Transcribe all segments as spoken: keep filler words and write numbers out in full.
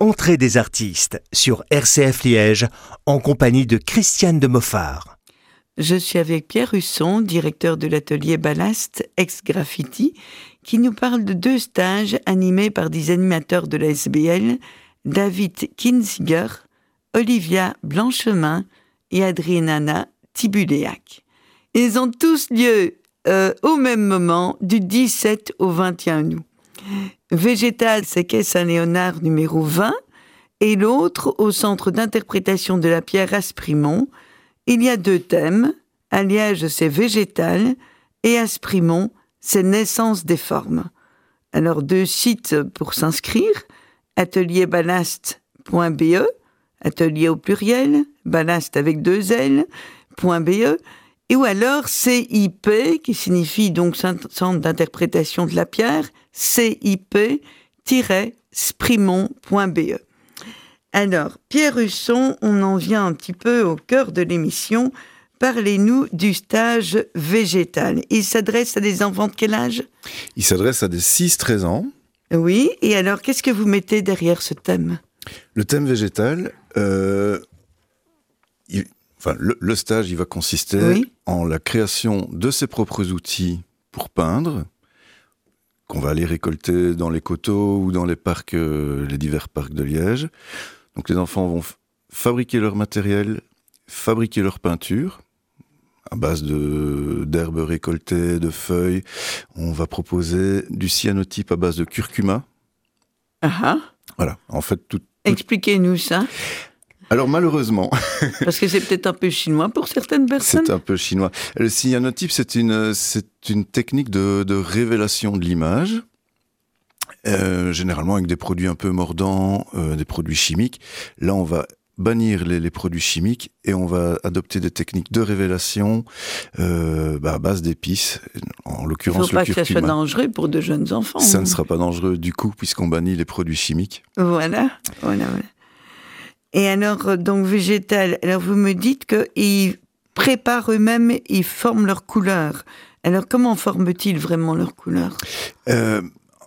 L'entrée des artistes sur R C F Liège en compagnie de Christiane de Moffard. Je suis avec Pierre Husson, directeur de l'atelier Ballast ex-graffiti, qui nous parle de deux stages animés par des animateurs de la S B L, David Kinziger, Olivia Blanchemin et Adriana Tibuléac. Ils ont tous lieu euh, au même moment, du dix-sept au vingt et un août. Végétal, c'est quai Saint-Léonard numéro vingt, et l'autre au centre d'interprétation de la pierre Asprimont. Il y a deux thèmes. À Liège, c'est végétal, et Asprimont, c'est naissance des formes. Alors, deux sites pour s'inscrire, atelier ballast point b e, atelier au pluriel, ballast avec deux L, .be, et ou alors C I P, qui signifie donc Centre d'interprétation de la pierre, C I P sprimont point b e. Alors, Pierre Husson, on en vient un petit peu au cœur de l'émission. Parlez-nous du stage végétal. Il s'adresse à des enfants de quel âge ? Il s'adresse à des six à treize ans. Oui, et alors qu'est-ce que vous mettez derrière ce thème ? Le thème végétal, euh, il, enfin, le, le stage, il va consister oui. en la création de ses propres outils pour peindre, qu'on va aller récolter dans les coteaux ou dans les parcs, euh, les divers parcs de Liège. Donc les enfants vont f- fabriquer leur matériel, fabriquer leur peinture, à base de, d'herbes récoltées, de feuilles. On va proposer du cyanotype à base de curcuma. Ah Voilà, en fait, tout... tout... Expliquez-nous ça. Alors malheureusement... Parce que c'est peut-être un peu chinois pour certaines personnes. C'est un peu chinois. Le cyanotype, c'est une, c'est une technique de, de révélation de l'image, euh, généralement avec des produits un peu mordants, euh, des produits chimiques. Là, on va bannir les, les produits chimiques et on va adopter des techniques de révélation euh, bah, à base d'épices, en l'occurrence le curcuma. Il ne faut pas que ça soit dangereux pour de jeunes enfants. Ça ne sera pas dangereux du coup puisqu'on bannit les produits chimiques. Voilà, voilà, voilà. Et alors, donc végétal, alors vous me dites qu'ils préparent eux-mêmes, ils forment leurs couleurs. Alors comment forment-ils vraiment leurs couleurs ? euh,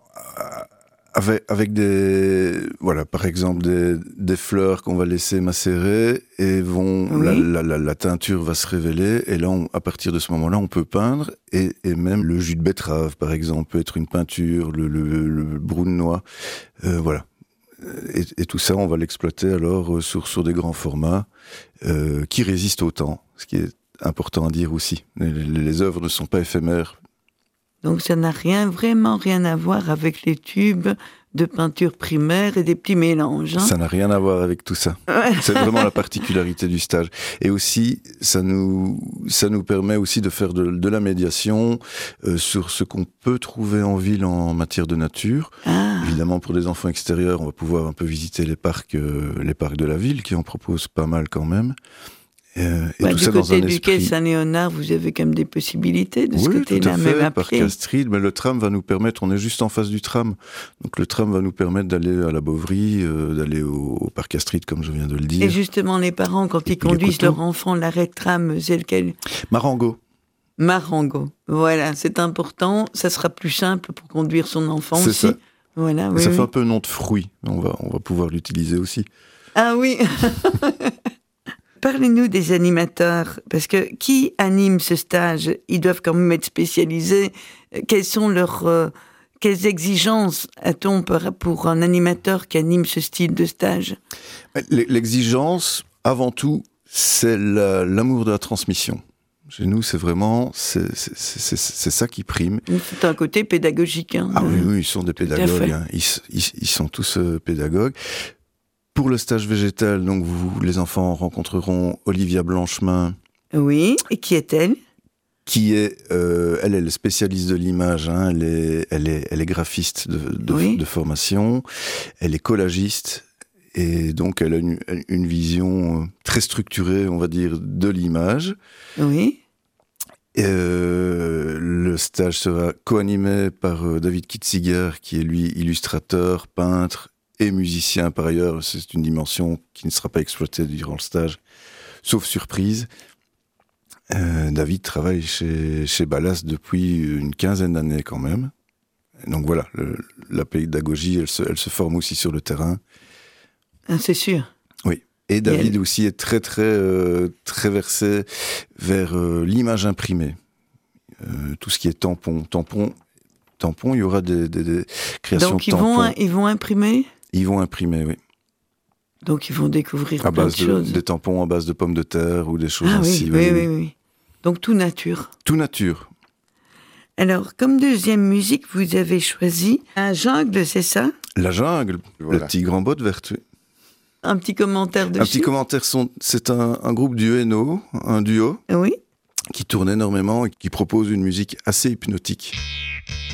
Avec, avec des, voilà, par exemple des, des fleurs qu'on va laisser macérer et vont, oui. la, la, la, la teinture va se révéler et là, on, à partir de ce moment-là, on peut peindre et, et même le jus de betterave, par exemple, peut être une peinture, le, le, le brou de noix, euh, voilà. Et, et tout ça, on va l'exploiter alors sur, sur des grands formats euh, qui résistent au temps, ce qui est important à dire aussi. Les, les, les œuvres ne sont pas éphémères. Donc ça n'a rien, vraiment rien à voir avec les tubes de peinture primaire et des petits mélanges. Hein. Ça n'a rien à voir avec tout ça. Ouais. C'est vraiment la particularité du stage. Et aussi, ça nous, ça nous permet aussi de faire de, de la médiation euh, sur ce qu'on peut trouver en ville en matière de nature. Ah. Évidemment, pour des enfants extérieurs, on va pouvoir un peu visiter les parcs, euh, les parcs de la ville, qui en proposent pas mal quand même. Euh, et bah, tout du ça côté dans un du esprit... quai Saint-Léonard, vous avez quand même des possibilités de oui, ce côté-là, même à pied. Parc Astrid, mais le tram va nous permettre, on est juste en face du tram, donc le tram va nous permettre d'aller à la Beauvry, euh, d'aller au, au parc Astrid, comme je viens de le dire. Et justement, les parents, quand et ils conduisent leur enfant, l'arrêt de tram, c'est lequel ? Marengo. Marengo, voilà, c'est important, ça sera plus simple pour conduire son enfant c'est aussi. Ça. Voilà, oui, ça oui. fait un peu nom de fruit, on va, on va pouvoir l'utiliser aussi. Ah oui. Parlez-nous des animateurs, parce que qui anime ce stage ? Ils doivent quand même être spécialisés. Quelles sont leurs, euh, quelles exigences a-t-on pour un animateur qui anime ce style de stage ? L'exigence, avant tout, c'est la, l'amour de la transmission. Chez nous, c'est vraiment, c'est, c'est, c'est, c'est ça qui prime. C'est un côté pédagogique. Hein, ah oui, oui, ils sont des pédagogues. Hein. Ils, ils, ils sont tous euh, pédagogues. Pour le stage végétal, donc vous, les enfants rencontreront Olivia Blanchemin. Oui, et qui est-elle ? Qui est, euh, elle, elle est spécialiste de l'image, hein, elle, est, elle, est, elle est graphiste de, de, oui. de formation, elle est collagiste, et donc elle a une, une vision très structurée, on va dire, de l'image. Oui. Euh, le stage sera co-animé par euh, David Kinziger, qui est lui illustrateur, peintre, et musicien par ailleurs, c'est une dimension qui ne sera pas exploitée durant le stage, sauf surprise. Euh, David travaille chez, chez Ballast depuis une quinzaine d'années quand même. Donc voilà, le, la pédagogie, elle se, elle se forme aussi sur le terrain. Ah, c'est sûr. Oui. Et David elle... aussi est très, très, euh, très versé vers euh, l'image imprimée. Euh, tout ce qui est tampon. Tampon, tampon il y aura des, des, des créations Donc, de tampons. Donc, ils vont imprimer ? Ils vont imprimer, oui. Donc, ils vont découvrir à plein base de, de choses. Des tampons à base de pommes de terre ou des choses ah, ainsi. Oui, oui, oui, oui, oui. Donc, tout nature. Tout nature. Alors, comme deuxième musique, vous avez choisi un jungle, c'est ça ? La jungle, voilà. Le petit grand bot vert, oui. Un petit commentaire dessus. Un petit commentaire, son... c'est un, un groupe du Hainaut, un duo, oui. qui tourne énormément et qui propose une musique assez hypnotique.